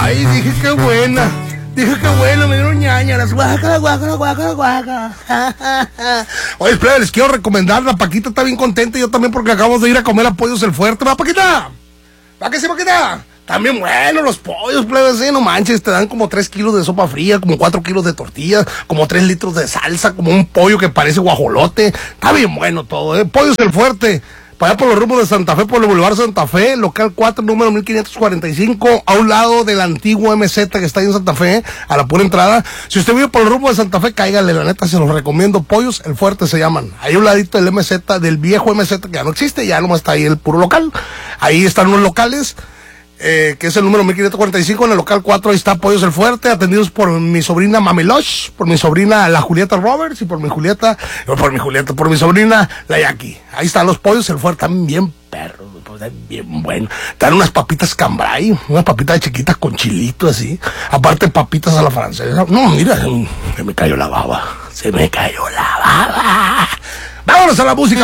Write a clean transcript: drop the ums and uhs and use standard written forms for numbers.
Ay, dije qué buena. Dije qué bueno, me dieron ñañaras. Guácala, guácala, guácala, guácala. Oye, espera, les quiero recomendar. La Paquita está bien contenta y yo también porque acabamos de ir a comer a Pollos El Fuerte. ¿Va, Paquita? ¿Va que sí, Paquita? También buenos los pollos, plebes, no manches, te dan como 3 kilos de sopa fría, como 4 kilos de tortillas, como 3 litros de salsa, como un pollo que parece guajolote. Está bien bueno todo, Pollos El Fuerte. Para allá por los rumbos de Santa Fe, por el Boulevard Santa Fe, local 4, número 1545, a un lado del antiguo MZ que está ahí en Santa Fe, a la pura entrada. Si usted vive por el rumbo de Santa Fe, cáigale, la neta, se los recomiendo. Pollos El Fuerte se llaman. Ahí a un ladito del MZ, del viejo MZ, que ya no existe, ya nomás está ahí el puro local. Ahí están unos locales, que es el número 1545, en el local 4, ahí está Pollos El Fuerte, atendidos por mi sobrina Mamelosh, por mi sobrina la Julieta Roberts y por mi sobrina la Jackie. Ahí están los Pollos El Fuerte, también bien perros, pues, bien bueno. Te dan unas papitas cambray, unas papitas chiquitas con chilito así, aparte papitas a la francesa. No, mira, se me cayó la baba, Vámonos a la música.